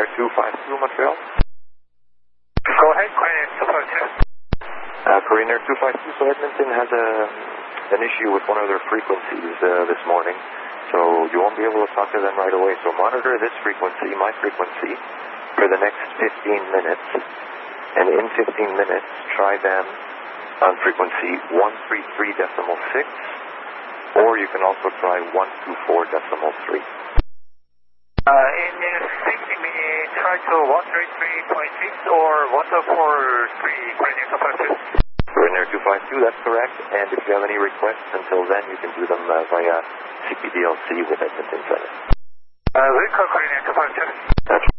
Air 252, Montreal. Go ahead, Korean Air 252. Korean Air 252, so Edmonton has an issue with one of their frequencies this morning, so you won't be able to talk to them right away. So monitor this frequency, my frequency, for the next 15 minutes, and in 15 minutes, try them on frequency 133.6, or you can also try 124.3. In 60 minutes, try to 133.6 or 143, Korean Air 252. Korean Air 252, that's correct. And if you have any requests until then, you can do them via CPDLC with Edmonton Center. Vehicle Korean Air 252. That's